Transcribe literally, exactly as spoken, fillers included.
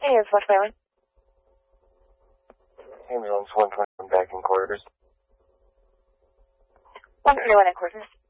Hey, it's West Island. Ambulance one twenty back in quarters. one twenty-one in quarters.